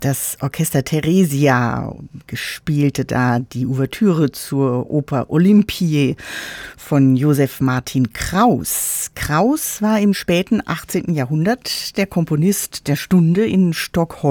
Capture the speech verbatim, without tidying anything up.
Das Orchester Theresia spielte da die Ouvertüre zur Oper Olympiae von Joseph Martin Kraus. Kraus war im späten achtzehnten Jahrhundert der Komponist der Stunde in Stockholm.